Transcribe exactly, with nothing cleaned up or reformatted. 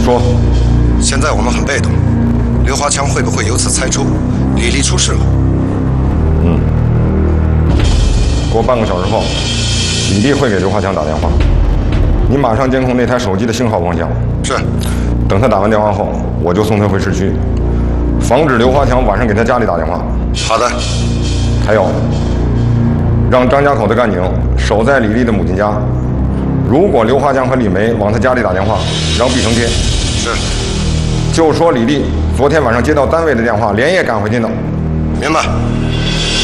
说， 现在我们很被动，刘华强会不会由此猜出李丽出事了？ 嗯，过半个小时后，李丽会给刘华强打电话，你马上监控那台手机的信号方向。 是。 等他打完电话后，我就送他回市区，防止刘华强晚上给他家里打电话。 好的。 还有，让张家口的干警守在李丽的母亲家。如果刘华强和李梅往他家里打电话，让毕成接。 是。 就说李丽昨天晚上接到单位的电话，连夜赶回去的。 明白。